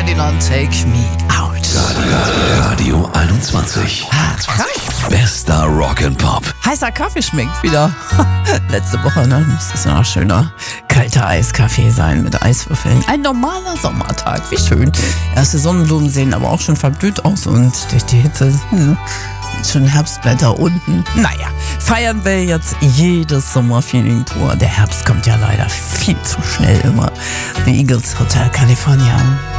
Ferdinand, Take Me Out. Radio 21. Krass. Bester Rock and Pop. Heißer Kaffee schmeckt wieder. Letzte Woche, ne? Muss das ja noch schöner kalter Eiskaffee sein mit Eiswürfeln. Ein normaler Sommertag, wie schön. Erste Sonnenblumen sehen aber auch schon verblüht aus und durch die Hitze schon Herbstblätter unten. Naja, feiern wir jetzt jedes Sommerfeeling pur. Der Herbst kommt ja leider viel zu schnell immer. The Eagles, Hotel California.